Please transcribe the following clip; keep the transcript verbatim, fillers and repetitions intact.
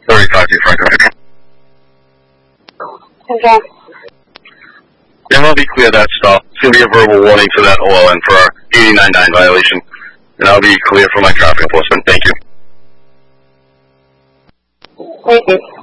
Sorry, talk to you, Franco. Okay. Yeah, I'll be clear that stop. It's going to be a verbal warning to that O L N for our eighty-nine nine violation. And I'll be clear for my traffic enforcement. Thank you. Thank you.